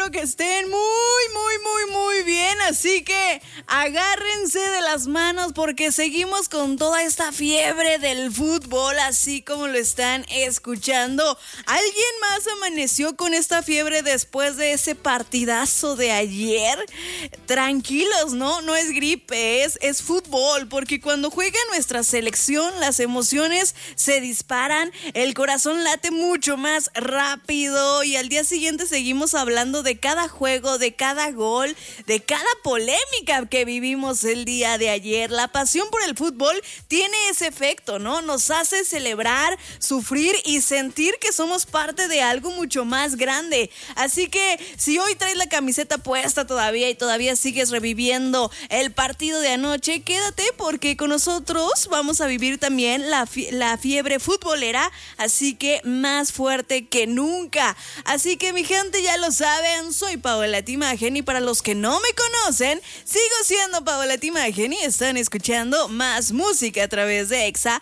espero que estén muy bien, así que agárrense de las manos porque seguimos con toda esta fiebre del fútbol, así como lo están escuchando. ¿Alguien más amaneció con esta fiebre después de ese partidazo de ayer? Tranquilos, no es gripe, es fútbol, porque cuando juega nuestra selección las emociones se disparan, el corazón late mucho más rápido y al día siguiente seguimos hablando de cada juego, de cada gol, de cada polémica que vivimos el día de ayer. La pasión por el fútbol tiene ese efecto, ¿no? Nos hace celebrar, sufrir y sentir que somos parte de algo mucho más grande. Así que si hoy traes la camiseta puesta todavía y todavía sigues reviviendo el partido de anoche, quédate porque con nosotros vamos a vivir también la fiebre futbolera, así que más fuerte que nunca. Así que mi gente, ya lo saben, soy Paola Timagen y para los que no me conocen, sigo siendo Paola Timagen y están escuchando Más Música a través de Exa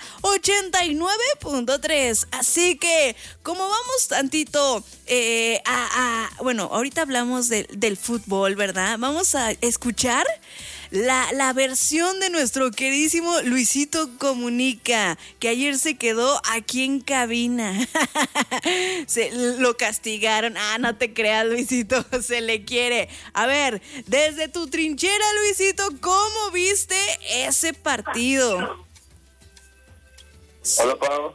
89.3. Así que como vamos tantito bueno, ahorita hablamos del fútbol, ¿verdad? Vamos a escuchar la versión de nuestro queridísimo Luisito Comunica, que ayer se quedó aquí en cabina. Lo castigaron. No te creas, Luisito, se le quiere. A ver, desde tu trinchera, Luisito, ¿cómo viste ese partido? Hola, Pau.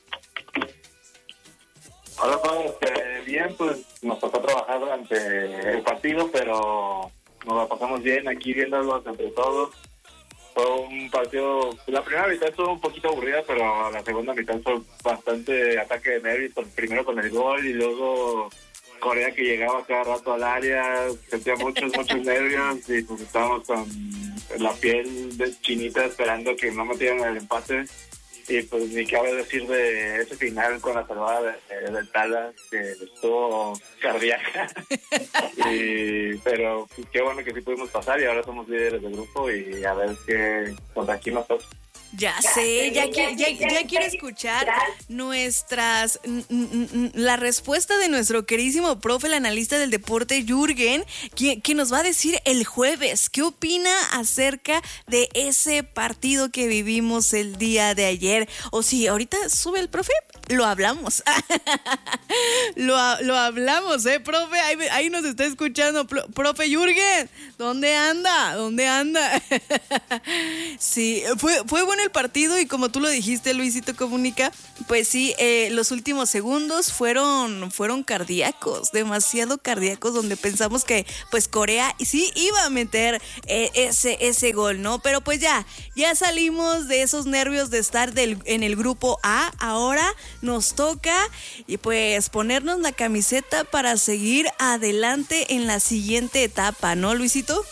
Hola, Pau. Bien, pues nos tocó trabajar durante el partido, pero nos la pasamos bien aquí viéndolos entre todos. Fue un partido, la primera mitad estuvo un poquito aburrida, pero la segunda mitad fue bastante ataque de nervios, primero con el gol y luego Corea que llegaba cada rato al área, sentía muchos nervios y pues estábamos con la piel de chinita esperando que no metieran el empate. Y pues ni cabe decir de ese final con la salvada de Tala, que estuvo cardíaca. Pero pues, qué bueno que sí pudimos pasar y ahora somos líderes del grupo y a ver qué contra aquí nos toca. Ya sé, ya quiero escuchar la respuesta de nuestro queridísimo profe, el analista del deporte, Jürgen, que nos va a decir el jueves qué opina acerca de ese partido que vivimos el día de ayer. O si ahorita sube el profe, lo hablamos. lo hablamos, profe, ahí nos está escuchando, profe Jürgen, ¿dónde anda? Sí, fue bueno el partido y como tú lo dijiste, Luisito Comunica, pues sí, los últimos segundos fueron cardíacos, demasiado cardíacos, donde pensamos que pues Corea sí iba a meter ese gol, ¿no? Pero pues ya salimos de esos nervios de estar en el grupo A. Ahora nos toca y pues ponernos la camiseta para seguir adelante en la siguiente etapa, ¿no, Luisito?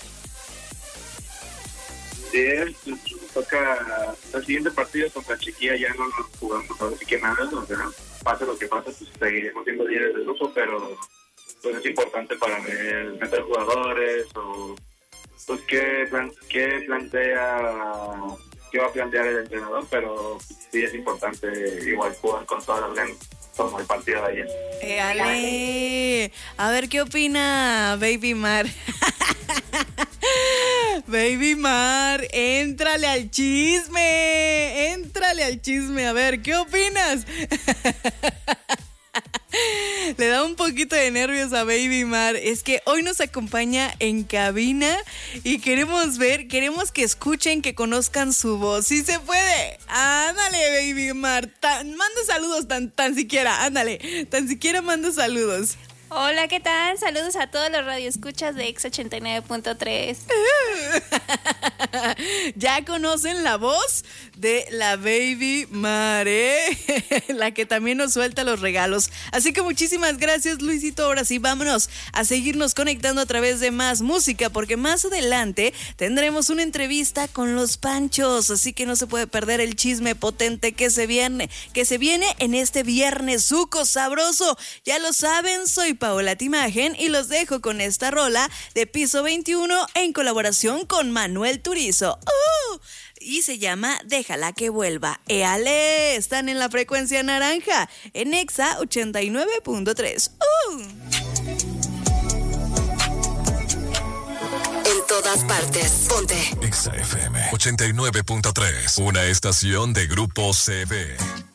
Sí, toca el siguiente partido contra Chequia, ya no nos jugamos ahora sí que nada, o sea, pase lo que pase, pues seguiremos siendo líderes del grupo, pero pues es importante para meter jugadores o pues qué va a plantear el entrenador, pero sí es importante igual jugar con todas las ganas como el partido de ayer. Ale, a ver qué opina Baby Mar. Baby Mar, éntrale al chisme, a ver, ¿qué opinas? Le da un poquito de nervios a Baby Mar. Es que hoy nos acompaña en cabina y queremos que escuchen, que conozcan su voz. ¡Sí se puede! ¡Ándale, Baby Mar! Manda saludos tan siquiera, ándale. Tan siquiera manda saludos. Hola, ¿qué tal? Saludos a todos los radioescuchas de Exa 89.3. Ya conocen la voz de la Baby Mare, la que también nos suelta los regalos. Así que muchísimas gracias, Luisito. Ahora sí, vámonos a seguirnos conectando a través de Más Música, porque más adelante tendremos una entrevista con los Panchos. Así que no se puede perder el chisme potente que se viene en este viernes suco sabroso. Ya lo saben, soy Paola Timagen y los dejo con esta rola de Piso 21 en colaboración con Manuel Turizo. Y se llama Déjala que vuelva. ¡Éale! Están en la frecuencia naranja en Exa 89.3. todas partes. Ponte Exa FM 89.3, una estación de Grupo CB.